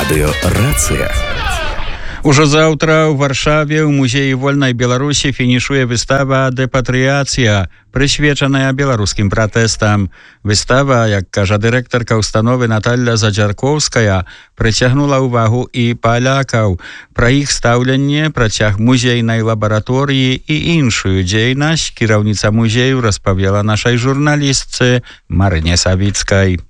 Радыё «Рацыя». Ужо заўтра ў Варшаве ў музеі вольнай Беларусі фінішуе выстава «Дэпатрыяцыя», прысвечаная беларускім пратэстам. Выстава, як кажа дырэктарка ўстановы Наталля Заджаркоўская, прыцягнула ўвагу і палякаў. Пра іх стаўленне, працяг музейнай лабараторыі і іншую дзейнасць кіраўніца музею распавяла нашай журналістцы Марыне Савіцкай.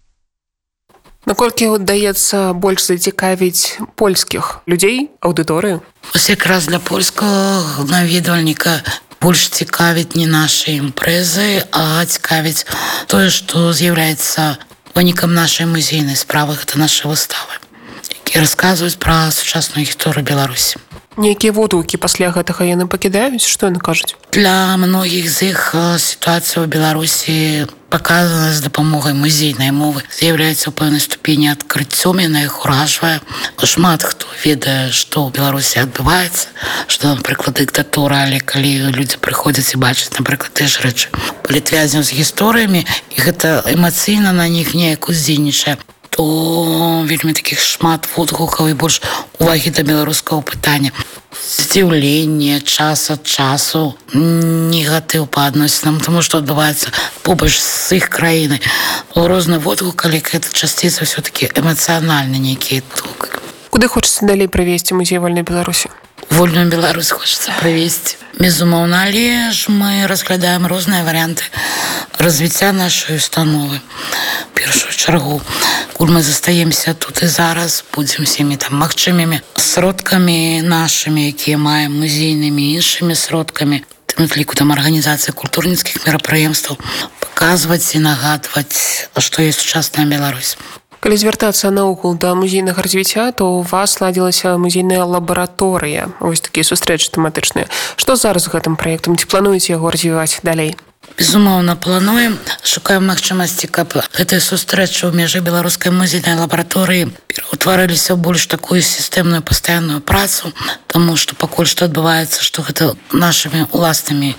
Наколькі удаецца больш зацікавіць польскіх людзей, аўдыторыю? Ось якраз для польскага наведвальніка больш цікавіць не нашы імпрэзы, а цікавіць тое, што з'яўляецца вынікам нашай музейнай справы, гэта нашы выставы, якія расказваюць пра сучасную гісторыю Беларусі. Нейкія водгукі пасля гэтага яны пакідаюць? Што яны кажуць? Для многіх з іх сітуацыя ў Беларусі паказана з дапамогай музейнай мовы, з'яўляецца ў пэўнай ступені адкрыццём, яна іх уражвае. Шмат хто ведае, што ў Беларусі адбываецца, што, напрыклад, дыктатура, але калі людзі прыходзяць і бачаць, напрыклад, тыя ж рэчы палітвязняў з гісторыямі, і гэта эмацыйна на них неяк уздзейнічае, то вельмі такіх шмат водгукаў і больш увагі да беларускага пытання. Здзіўленне час ад часу, негатыў па адносінам, таму што адбываецца побач з іх краінай. Розны водгук, але гэта часцей за ўсё-такі эмацыянальны нейкі адгук. Куды хочацца далей прывесці музей вольнай Беларусі? Вольную Беларусь хочацца прывесці. Безумоўна, але ж мы разглядаем розныя варыянты развіцця нашай установы. В першую чаргу, куль мы застаемся тут і зараз, будзем всімі там магчымымі сродкамі нашымі, якія маем, музейнымі, іншымі сродкамі, тым ліку там арганізацыі культурніцкіх мерапрыемстваў, паказваць і нагадваць, што ёсць сучасная Беларусь. Калі звяртацца наогул да музейнага развіцця, то ў вас ладзілася музейная лабараторыя, вось такія сустрэчы тэматычныя. Што зараз з гэтым праектам? Ці плануеце яго развіваць далей? Безумоўна, плануем, шукаем магчымасці, каб гэтыя сустрэчы ў межах беларускай музейнай лабараторыі пераўтварыліся ў больш такую сістэмную пастаянную працу, таму што пакуль што адбываецца, што гэта нашымі уласнымі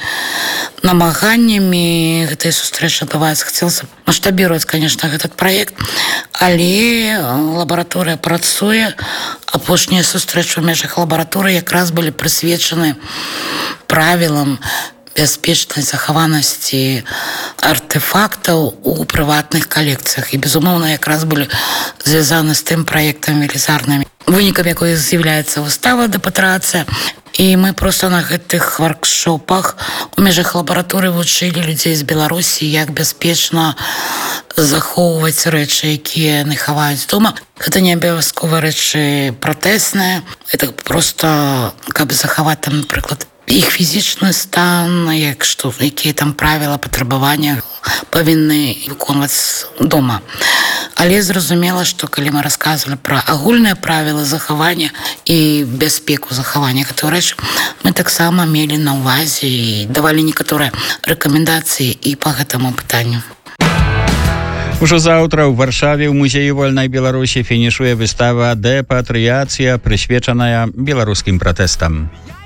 намаганнямі гэтыя сустрэчы адбываюцца. Хацелася маштабіраваць, конечно, этот праект, але лабараторыя працуе. Апошнія сустрэчы ў межах лабараторыі якраз былі прысвечаны правілам бяспечнай захаванасці артэфактаў у прыватных калекцыях. І, безумоўна, якраз былі звязаны з тым праектам велізарным, вынікам якой з'яўляецца выстава «Дэпатрыяцыя». І мы проста на гэтых воркшопах у межах лабараторыі вучылі людзей з Беларусі, як бяспечна захоўваць рэчы, якія яны хаваюць дома. Гэта не абавязкова рэчы пратэсныя, это проста, каб захаваць там, напрыклад, іх фізічны стан, якія там правіла, патрабавання павінны выконваць дома. Але зразумела, што калі мы расказвалі пра агульныя правілы захавання і бяспеку захавання гэтай рэчы, мы таксама мелі на ўвазе і давалі некаторыя рэкамендацыі і па гэтаму пытанню. Ужо заўтра ў Варшаве ў музеі вольнай Беларусі фінішуе выстава «Дэпатрыяцыя», прысвечаная беларускім пратэстам.